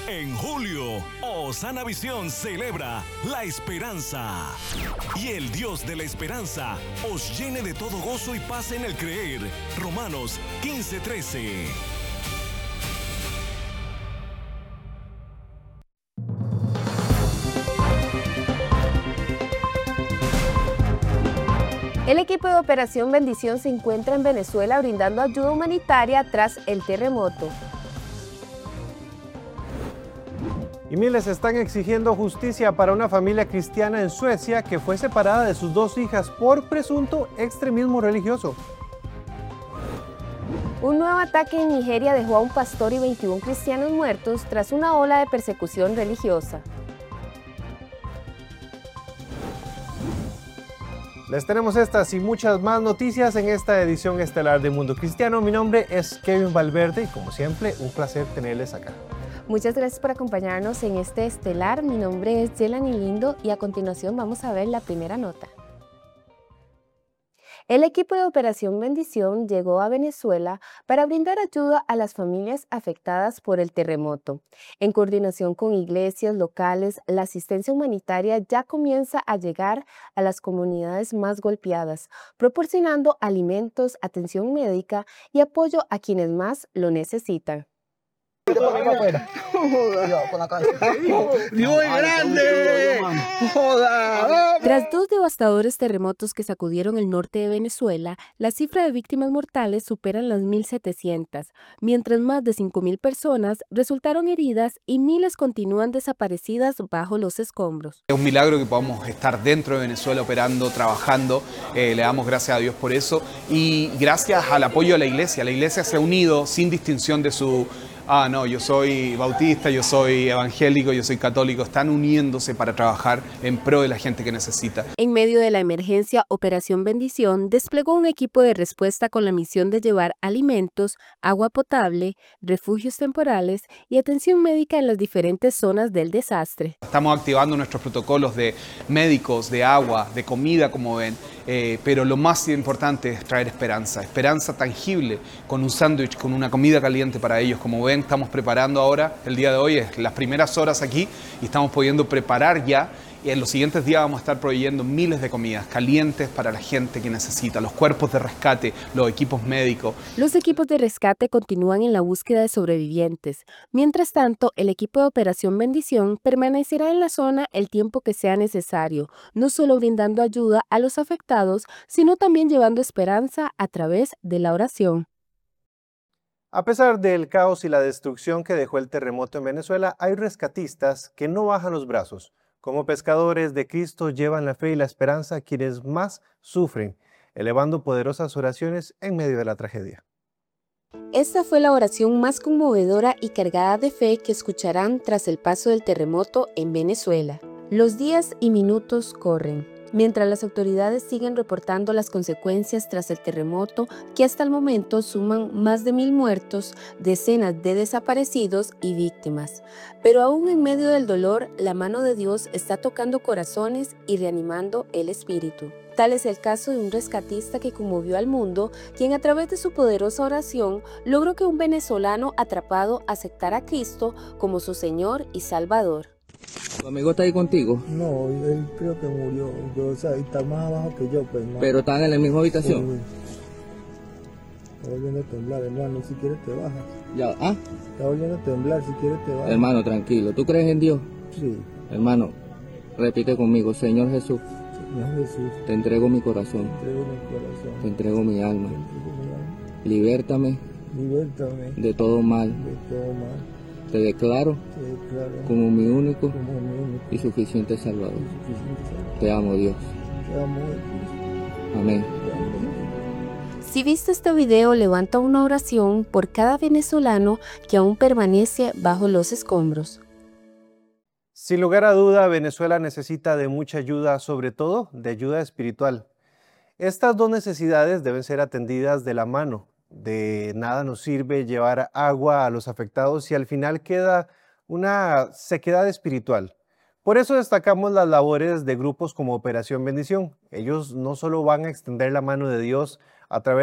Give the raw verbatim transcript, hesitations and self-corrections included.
En julio, Osana Visión celebra la esperanza. Y el Dios de la esperanza os llene de todo gozo y paz en el creer. Romanos quince trece. El equipo de Operación Bendición se encuentra en Venezuela brindando ayuda humanitaria tras el terremoto. Y miles están exigiendo justicia para una familia cristiana en Suecia que fue separada de sus dos hijas por presunto extremismo religioso. Un nuevo ataque en Nigeria dejó a un pastor y veintiún cristianos muertos tras una ola de persecución religiosa. Les tenemos estas y muchas más noticias en esta edición estelar de Mundo Cristiano. Mi nombre es Kevin Valverde y como siempre, un placer tenerles acá. Muchas gracias por acompañarnos en este estelar. Mi nombre es Yelani Lindo y a continuación vamos a ver la primera nota. El equipo de Operación Bendición llegó a Venezuela para brindar ayuda a las familias afectadas por el terremoto. En coordinación con iglesias locales, la asistencia humanitaria ya comienza a llegar a las comunidades más golpeadas, proporcionando alimentos, atención médica y apoyo a quienes más lo necesitan. ¡Dios es grande! ¡Joda! Tras dos devastadores terremotos que sacudieron el norte de Venezuela, la cifra de víctimas mortales superan las mil setecientas, mientras más de cinco mil personas resultaron heridas y miles continúan desaparecidas bajo los escombros. Es un milagro que podamos estar dentro de Venezuela operando, trabajando, eh, le damos gracias a Dios por eso y gracias al apoyo de la iglesia. La iglesia se ha unido sin distinción de su... Ah, no, yo soy bautista, yo soy evangélico, yo soy católico. Están uniéndose para trabajar en pro de la gente que necesita. En medio de la emergencia, Operación Bendición desplegó un equipo de respuesta con la misión de llevar alimentos, agua potable, refugios temporales y atención médica en las diferentes zonas del desastre. Estamos activando nuestros protocolos de médicos, de agua, de comida, como ven. Eh, pero lo más importante es traer esperanza, esperanza tangible, con un sándwich, con una comida caliente para ellos. Como ven, estamos preparando ahora, el día de hoy es las primeras horas aquí y estamos pudiendo preparar ya. Y en los siguientes días vamos a estar proveyendo miles de comidas calientes para la gente que necesita, los cuerpos de rescate, los equipos médicos. Los equipos de rescate continúan en la búsqueda de sobrevivientes. Mientras tanto, el equipo de Operación Bendición permanecerá en la zona el tiempo que sea necesario, no solo brindando ayuda a los afectados, sino también llevando esperanza a través de la oración. A pesar del caos y la destrucción que dejó el terremoto en Venezuela, hay rescatistas que no bajan los brazos. Como pescadores de Cristo llevan la fe y la esperanza a quienes más sufren, elevando poderosas oraciones en medio de la tragedia. Esta fue la oración más conmovedora y cargada de fe que escucharán tras el paso del terremoto en Venezuela. Los días y minutos corren, mientras las autoridades siguen reportando las consecuencias tras el terremoto que hasta el momento suman más de mil muertos, decenas de desaparecidos y víctimas. Pero aún en medio del dolor, la mano de Dios está tocando corazones y reanimando el espíritu. Tal es el caso de un rescatista que conmovió al mundo, quien a través de su poderosa oración logró que un venezolano atrapado aceptara a Cristo como su Señor y Salvador. ¿Tu amigo está ahí contigo? No, él creo que murió, yo, o sea, está más abajo que yo, pues. Más. ¿Pero están en la misma habitación? Está volviendo a temblar, hermano, si quieres te bajas. Ya, ¿ah? Está volviendo a temblar, si quieres te bajas. Hermano, tranquilo, ¿tú crees en Dios? Sí. Hermano, repite conmigo, Señor Jesús. Señor Jesús. Te entrego mi corazón. Te entrego mi corazón. Te entrego mi alma. Te entrego mi alma. Libértame. Libértame. De todo mal. De todo mal. Te declaro, Te declaro como mi único, como mi único y suficiente Salvador. y suficiente Salvador. Te amo, Dios. Te amo, Dios. Amén. Te amo, Dios. Si viste este video, levanta una oración por cada venezolano que aún permanece bajo los escombros. Sin lugar a duda, Venezuela necesita de mucha ayuda, sobre todo de ayuda espiritual. Estas dos necesidades deben ser atendidas de la mano. De nada nos sirve llevar agua a los afectados si al final queda una sequedad espiritual. Por eso destacamos las labores de grupos como Operación Bendición. Ellos no solo van a extender la mano de Dios a través